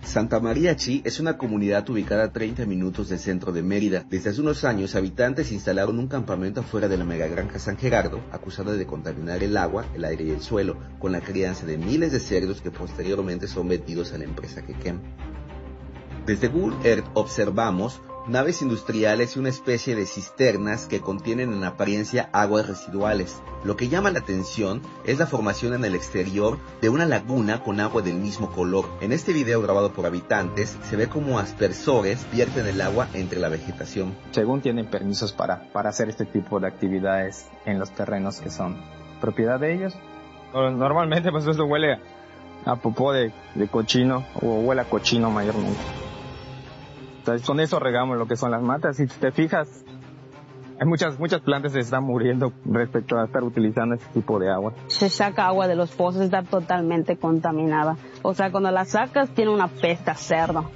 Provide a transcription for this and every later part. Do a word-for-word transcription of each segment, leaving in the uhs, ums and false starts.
Santa María Chi es una comunidad ubicada a treinta minutos del centro de Mérida. Desde hace unos años, habitantes instalaron un campamento afuera de la megagranja San Gerardo, acusada de contaminar el agua, el aire y el suelo, con la crianza de miles de cerdos que posteriormente son vendidos a la empresa Quequem. Desde Google Earth observamos naves industriales y una especie de cisternas que contienen en apariencia aguas residuales. Lo que llama la atención es la formación en el exterior de una laguna con agua del mismo color. En este video grabado por habitantes se ve como aspersores vierten el agua entre la vegetación. Según tienen permisos para, para hacer este tipo de actividades en los terrenos que son propiedad de ellos. Normalmente pues esto huele a popó de, de cochino o huele a cochino mayormente. Entonces, con eso regamos lo que son las matas. Si te fijas, hay muchas muchas plantas que se están muriendo respecto a estar utilizando este tipo de agua. Se saca agua de los pozos, está totalmente contaminada. O sea, cuando la sacas tiene una peste a cerdo.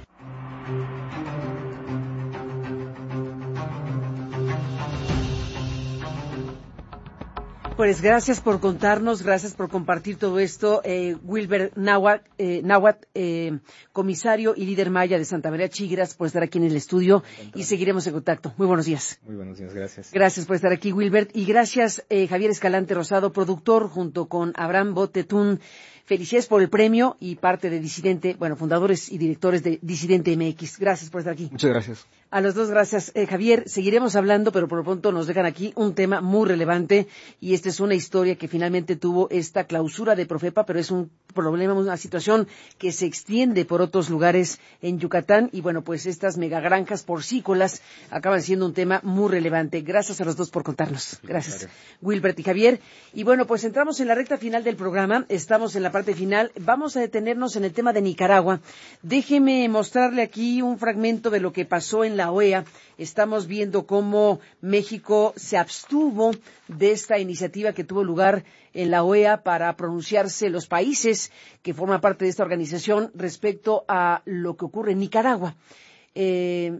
Pues gracias por contarnos, gracias por compartir todo esto, eh, Wilber Náhuatl, eh, Náhuatl eh, comisario y líder maya de Santa María Chi, gracias por estar aquí en el estudio y seguiremos en contacto. Muy buenos días. Muy buenos días, gracias. Gracias por estar aquí, Wilbert, y gracias eh, Javier Escalante Rosado, productor, junto con Abraham Botetún. Felicidades por el premio y parte de Disidente, bueno, fundadores y directores de Disidente M X. Gracias por estar aquí. Muchas gracias. A los dos, gracias. Eh, Javier, seguiremos hablando, pero por lo pronto nos dejan aquí un tema muy relevante y esta es una historia que finalmente tuvo esta clausura de Profepa, pero es un problema, una situación que se extiende por otros lugares en Yucatán y bueno, pues estas megagranjas porcícolas acaban siendo un tema muy relevante. Gracias a los dos por contarnos. Gracias, Wilbert y Javier. Y bueno, pues entramos en la recta final del programa, estamos en la parte final. Vamos a detenernos en el tema de Nicaragua. Déjeme mostrarle aquí un fragmento de lo que pasó en la O E A. Estamos viendo cómo México se abstuvo de esta iniciativa que tuvo lugar en la O E A para pronunciarse los países que forman parte de esta organización respecto a lo que ocurre en Nicaragua. Eh,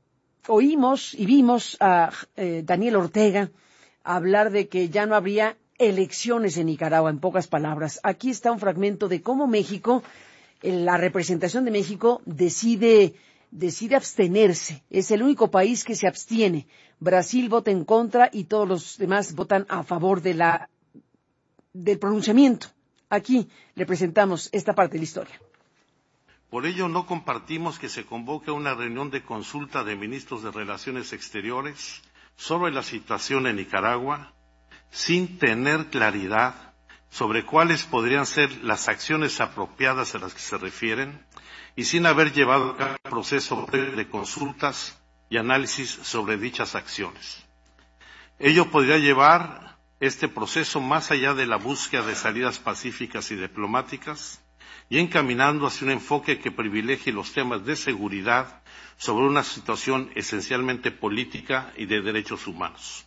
oímos y vimos a eh, Daniel Ortega hablar de que ya no habría elecciones en Nicaragua, en pocas palabras. Aquí está un fragmento de cómo México, la representación de México, decide decide abstenerse. Es el único país que se abstiene. Brasil vota en contra y todos los demás votan a favor de la del pronunciamiento. Aquí le presentamos esta parte de la historia. Por ello, no compartimos que se convoque una reunión de consulta de ministros de Relaciones Exteriores sobre la situación en Nicaragua, sin tener claridad sobre cuáles podrían ser las acciones apropiadas a las que se refieren y sin haber llevado a cabo un proceso de consultas y análisis sobre dichas acciones. Ello podría llevar este proceso más allá de la búsqueda de salidas pacíficas y diplomáticas y encaminando hacia un enfoque que privilegie los temas de seguridad sobre una situación esencialmente política y de derechos humanos.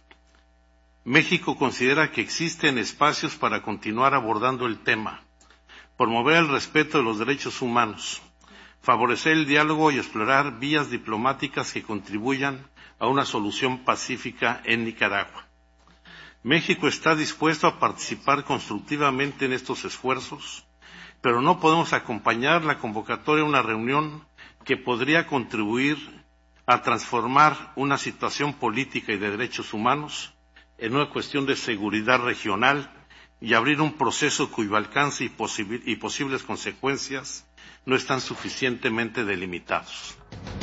México considera que existen espacios para continuar abordando el tema, promover el respeto de los derechos humanos, favorecer el diálogo y explorar vías diplomáticas que contribuyan a una solución pacífica en Nicaragua. México está dispuesto a participar constructivamente en estos esfuerzos, pero no podemos acompañar la convocatoria a una reunión que podría contribuir a transformar una situación política y de derechos humanos en una cuestión de seguridad regional y abrir un proceso cuyo alcance y, posibil- y posibles consecuencias no están suficientemente delimitados.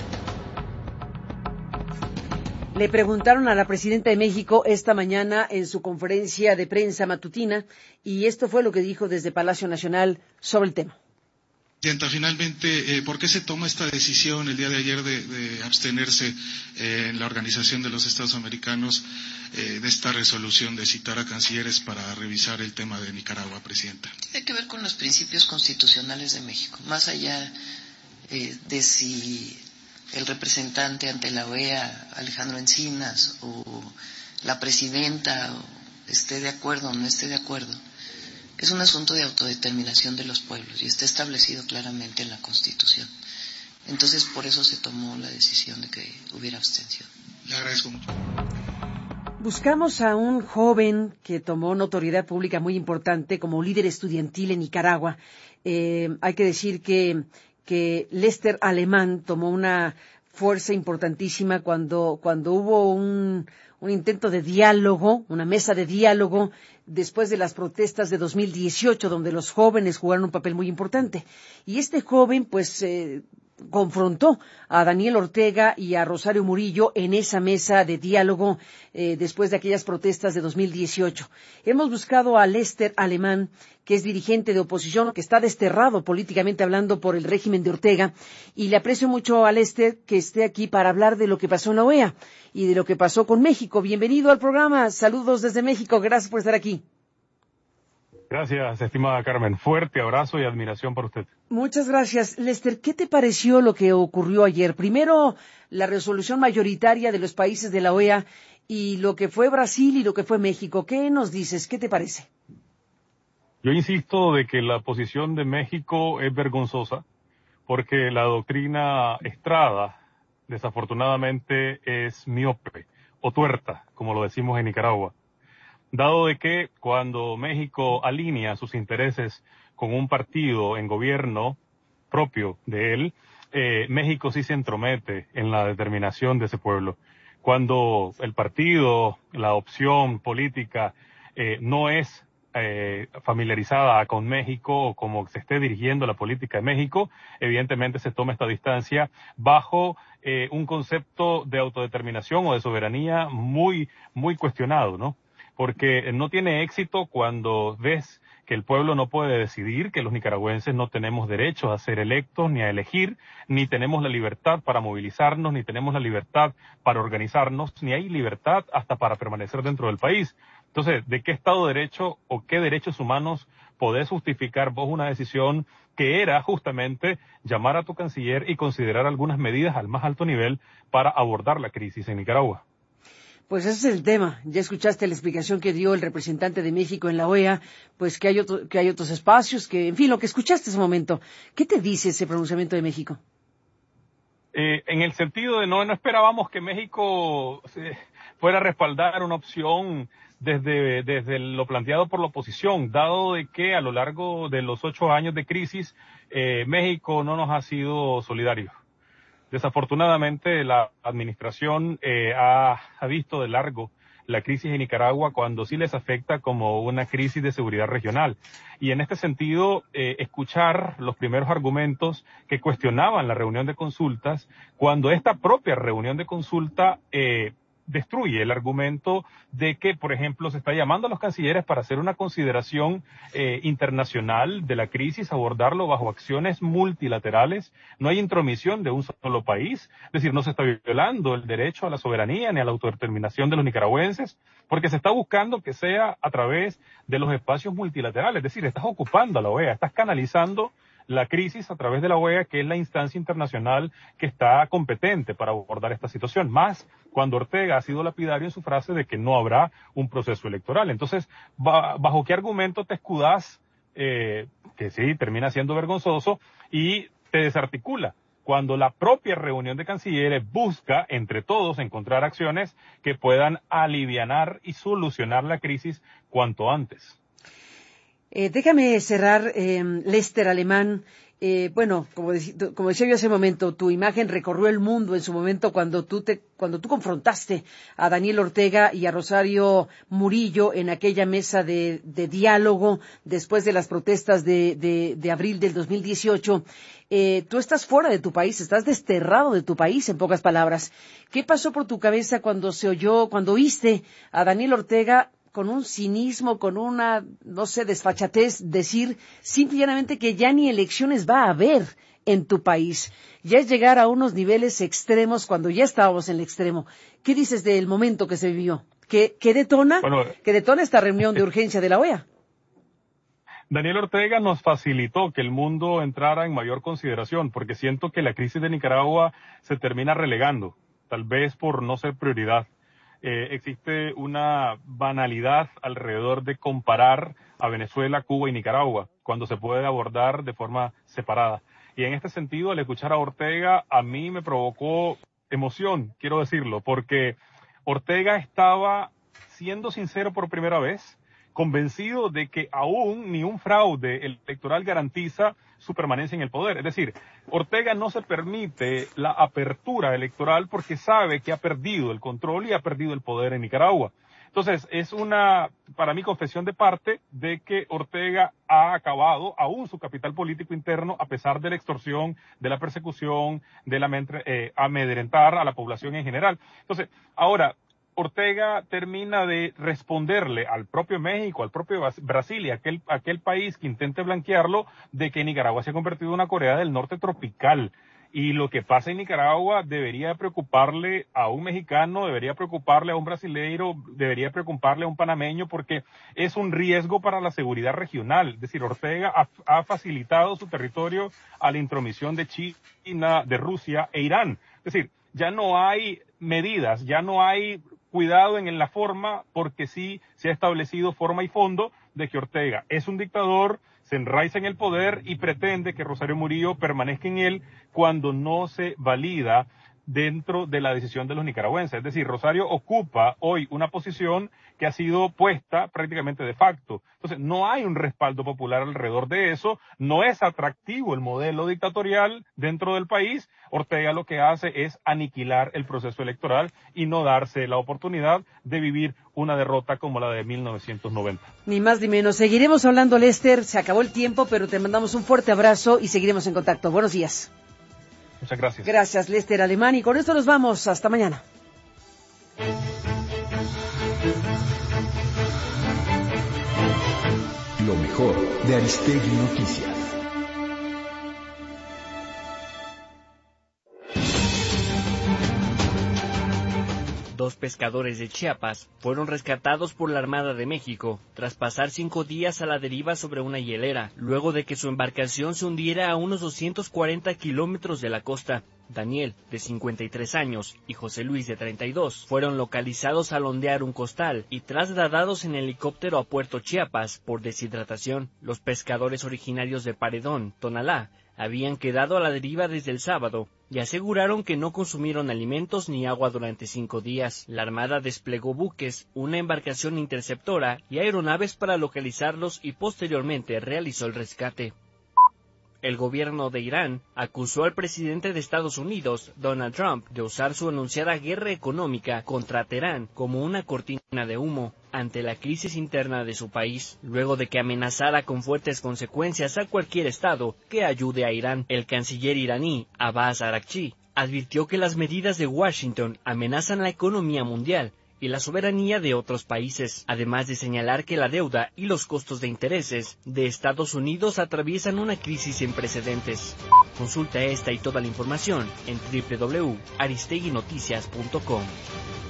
Le preguntaron a la presidenta de México esta mañana en su conferencia de prensa matutina y esto fue lo que dijo desde Palacio Nacional sobre el tema. Presidenta, finalmente, eh, ¿por qué se toma esta decisión el día de ayer de, de abstenerse eh, en la Organización de los Estados Americanos eh, de esta resolución de citar a cancilleres para revisar el tema de Nicaragua, Presidenta? Tiene que ver con los principios constitucionales de México, más allá eh, de si el representante ante la O E A, Alejandro Encinas, o la presidenta o esté de acuerdo o no esté de acuerdo. Es un asunto de autodeterminación de los pueblos y está establecido claramente en la Constitución. Entonces, por eso se tomó la decisión de que hubiera abstención. Le agradezco mucho. Buscamos a un joven que tomó notoriedad pública muy importante como líder estudiantil en Nicaragua. Eh, hay que decir que, que Lester Alemán tomó una fuerza importantísima cuando, cuando hubo un, un intento de diálogo, una mesa de diálogo después de las protestas de dos mil dieciocho, donde los jóvenes jugaron un papel muy importante. Y este joven, pues, eh, confrontó a Daniel Ortega y a Rosario Murillo en esa mesa de diálogo eh, después de aquellas protestas de dos mil dieciocho. Hemos buscado a Lester Alemán, que es dirigente de oposición, que está desterrado políticamente hablando por el régimen de Ortega, y le aprecio mucho a Lester que esté aquí para hablar de lo que pasó en la O E A y de lo que pasó con México. Bienvenido al programa. Saludos desde México. Gracias por estar aquí. Gracias, estimada Carmen. Fuerte abrazo y admiración por usted. Muchas gracias. Lester, ¿qué te pareció lo que ocurrió ayer? Primero, la resolución mayoritaria de los países de la O E A y lo que fue Brasil y lo que fue México. ¿Qué nos dices? ¿Qué te parece? Yo insisto de que la posición de México es vergonzosa porque la doctrina Estrada, desafortunadamente, es miope o tuerta, como lo decimos en Nicaragua. Dado de que cuando México alinea sus intereses con un partido en gobierno propio de él, eh, México sí se entromete en la determinación de ese pueblo. Cuando el partido, la opción política, eh, no es eh, familiarizada con México o como se esté dirigiendo la política de México, evidentemente se toma esta distancia bajo eh, un concepto de autodeterminación o de soberanía muy, muy cuestionado, ¿no? Porque no tiene éxito cuando ves que el pueblo no puede decidir, que los nicaragüenses no tenemos derecho a ser electos ni a elegir, ni tenemos la libertad para movilizarnos, ni tenemos la libertad para organizarnos, ni hay libertad hasta para permanecer dentro del país. Entonces, ¿de qué Estado de Derecho o qué derechos humanos podés justificar vos una decisión que era justamente llamar a tu canciller y considerar algunas medidas al más alto nivel para abordar la crisis en Nicaragua? Pues ese es el tema. Ya escuchaste la explicación que dio el representante de México en la O E A, pues que hay, otro, que hay otros espacios, que, en fin, lo que escuchaste ese momento. ¿Qué te dice ese pronunciamiento de México? Eh, en el sentido de no, no esperábamos que México se fuera a respaldar una opción desde, desde lo planteado por la oposición, dado de que a lo largo de los ocho años de crisis, eh, México no nos ha sido solidario. Desafortunadamente, la administración eh, ha, ha visto de largo la crisis en Nicaragua cuando sí les afecta como una crisis de seguridad regional. Y en este sentido, eh, escuchar los primeros argumentos que cuestionaban la reunión de consultas, cuando esta propia reunión de consulta eh, destruye el argumento de que, por ejemplo, se está llamando a los cancilleres para hacer una consideración eh, internacional de la crisis, abordarlo bajo acciones multilaterales. No hay intromisión de un solo país, es decir, no se está violando el derecho a la soberanía ni a la autodeterminación de los nicaragüenses, porque se está buscando que sea a través de los espacios multilaterales, es decir, estás ocupando a la O E A, estás canalizando la crisis a través de la O E A, que es la instancia internacional que está competente para abordar esta situación, más cuando Ortega ha sido lapidario en su frase de que no habrá un proceso electoral. Entonces, ¿bajo qué argumento te escudás, eh, que sí, termina siendo vergonzoso, y te desarticula? Cuando la propia reunión de cancilleres busca, entre todos, encontrar acciones que puedan alivianar y solucionar la crisis cuanto antes. Eh, déjame cerrar, eh, Lester Alemán. Eh, bueno, como, dec como decía yo hace un momento, tu imagen recorrió el mundo en su momento cuando tú te, cuando tú confrontaste a Daniel Ortega y a Rosario Murillo en aquella mesa de, de diálogo después de las protestas de, de, de abril del dos mil dieciocho. Eh, tú estás fuera de tu país, estás desterrado de tu país, en pocas palabras. ¿Qué pasó por tu cabeza cuando se oyó, cuando oíste a Daniel Ortega con un cinismo, con una, no sé, desfachatez, decir simplemente que ya ni elecciones va a haber en tu país? Ya es llegar a unos niveles extremos cuando ya estábamos en el extremo. ¿Qué dices del momento que se vivió? ¿Qué, qué detona? Bueno, ¿qué detona esta reunión de urgencia de la O E A? Daniel Ortega nos facilitó que el mundo entrara en mayor consideración, porque siento que la crisis de Nicaragua se termina relegando, tal vez por no ser prioridad. Eh, existe una banalidad alrededor de comparar a Venezuela, Cuba y Nicaragua, cuando se puede abordar de forma separada. Y en este sentido, al escuchar a Ortega, a mí me provocó emoción, quiero decirlo, porque Ortega estaba siendo sincero por primera vez convencido de que aún ni un fraude electoral garantiza su permanencia en el poder. Es decir, Ortega no se permite la apertura electoral porque sabe que ha perdido el control y ha perdido el poder en Nicaragua. Entonces, es una, para mí, confesión de parte de que Ortega ha acabado aún su capital político interno a pesar de la extorsión, de la persecución, de la eh, amedrentar a la población en general. Entonces, ahora, Ortega termina de responderle al propio México, al propio Brasil y aquel, aquel país que intente blanquearlo de que Nicaragua se ha convertido en una Corea del Norte tropical. Y lo que pasa en Nicaragua debería preocuparle a un mexicano, debería preocuparle a un brasileiro, debería preocuparle a un panameño, porque es un riesgo para la seguridad regional. Es decir, Ortega ha, ha facilitado su territorio a la intromisión de China, de Rusia e Irán. Es decir, ya no hay medidas, ya no hay cuidado en la forma, porque sí se ha establecido forma y fondo de que Ortega es un dictador, se enraiza en el poder y pretende que Rosario Murillo permanezca en él cuando no se valida dentro de la decisión de los nicaragüenses. Es decir, Rosario ocupa hoy una posición que ha sido puesta prácticamente de facto. Entonces, no hay un respaldo popular alrededor de eso, no es atractivo el modelo dictatorial dentro del país. Ortega lo que hace es aniquilar el proceso electoral y no darse la oportunidad de vivir una derrota como la de mil novecientos noventa. Ni más ni menos. Seguiremos hablando, Lester. Se acabó el tiempo, pero te mandamos un fuerte abrazo y seguiremos en contacto. Buenos días. Muchas gracias. Gracias, Lester Alemán. Y con esto nos vamos. Hasta mañana. Lo mejor de Aristegui Noticias. Dos pescadores de Chiapas fueron rescatados por la Armada de México tras pasar cinco días a la deriva sobre una hielera, luego de que su embarcación se hundiera a unos doscientos cuarenta kilómetros de la costa. Daniel, de cincuenta y tres años, y José Luis, de treinta y dos, fueron localizados al ondear un costal y trasladados en helicóptero a Puerto Chiapas por deshidratación. Los pescadores originarios de Paredón, Tonalá, habían quedado a la deriva desde el sábado y aseguraron que no consumieron alimentos ni agua durante cinco días. La Armada desplegó buques, una embarcación interceptora y aeronaves para localizarlos y posteriormente realizó el rescate. El gobierno de Irán acusó al presidente de Estados Unidos, Donald Trump, de usar su anunciada guerra económica contra Teherán como una cortina de humo ante la crisis interna de su país, luego de que amenazara con fuertes consecuencias a cualquier estado que ayude a Irán. El canciller iraní, Abbas Araghchi, advirtió que las medidas de Washington amenazan la economía mundial y la soberanía de otros países, además de señalar que la deuda y los costos de intereses de Estados Unidos atraviesan una crisis sin precedentes. Consulta esta y toda la información en doble u doble u doble u punto aristegui noticias punto com.